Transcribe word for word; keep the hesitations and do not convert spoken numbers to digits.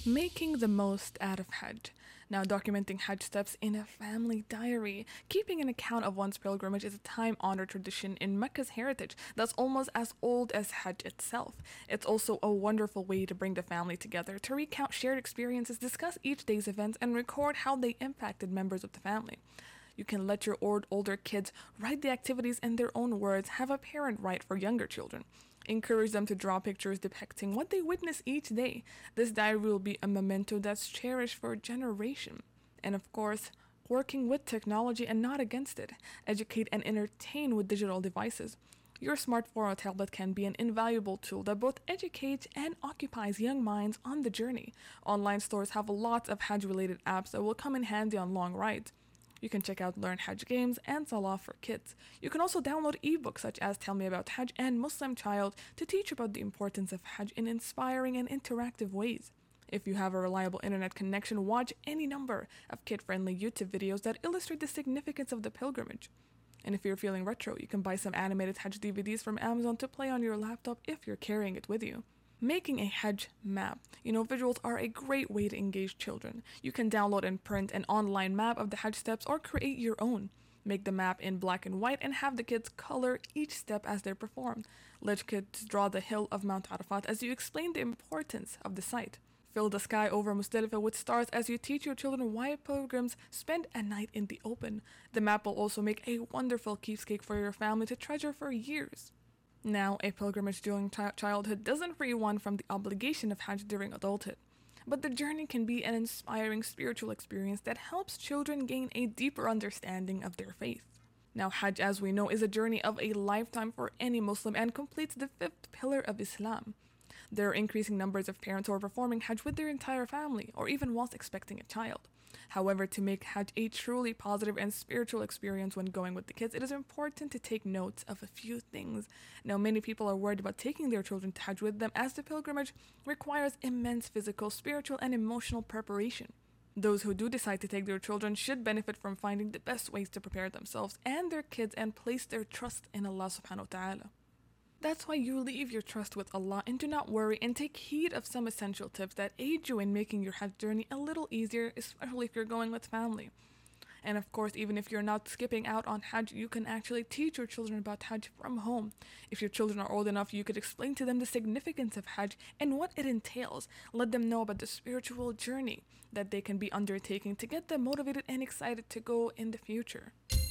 Making the most out of Hajj. Now, documenting Hajj steps in a family diary. Keeping an account of one's pilgrimage is a time honored tradition in Mecca's heritage that's almost as old as Hajj itself. It's also a wonderful way to bring the family together, to recount shared experiences, discuss each day's events, and record how they impacted members of the family. You can let your old, older kids write the activities in their own words, have a parent write for younger children. Encourage them to draw pictures depicting what they witness each day. This diary will be a memento that's cherished for a generation. And of course, working with technology and not against it. Educate and entertain with digital devices. Your smartphone or tablet can be an invaluable tool that both educates and occupies young minds on the journey. Online stores have lots of Hajj-related apps that will come in handy on long rides. You can check out Learn Hajj Games and Salah for kids. You can also download ebooks such as Tell Me About Hajj and Muslim Child to teach about the importance of Hajj in inspiring and interactive ways. If you have a reliable internet connection, watch any number of kid-friendly YouTube videos that illustrate the significance of the pilgrimage. And if you're feeling retro, you can buy some animated Hajj D V Ds from Amazon to play on your laptop if you're carrying it with you. Making a Hajj map. You know, visuals are a great way to engage children. You can download and print an online map of the Hajj steps or create your own. Make the map in black and white and have the kids color each step as they're performed. Let kids draw the hill of Mount Arafat as you explain the importance of the site. Fill the sky over Muzdalifah with stars as you teach your children why pilgrims spend a night in the open. The map will also make a wonderful keepsake for your family to treasure for years. Now, a pilgrimage during ch- childhood doesn't free one from the obligation of Hajj during adulthood. But the journey can be an inspiring spiritual experience that helps children gain a deeper understanding of their faith. Now, Hajj, as we know, is a journey of a lifetime for any Muslim and completes the fifth pillar of Islam. There are increasing numbers of parents who are performing Hajj with their entire family, or even whilst expecting a child. However, to make Hajj a truly positive and spiritual experience when going with the kids, it is important to take notes of a few things. Now, many people are worried about taking their children to Hajj with them, as the pilgrimage requires immense physical, spiritual, and emotional preparation. Those who do decide to take their children should benefit from finding the best ways to prepare themselves and their kids and place their trust in Allah subhanahu wa ta'ala. That's why you leave your trust with Allah and do not worry, and take heed of some essential tips that aid you in making your Hajj journey a little easier, especially if you're going with family. And of course, even if you're not skipping out on Hajj, you can actually teach your children about Hajj from home. If your children are old enough, you could explain to them the significance of Hajj and what it entails. Let them know about the spiritual journey that they can be undertaking to get them motivated and excited to go in the future.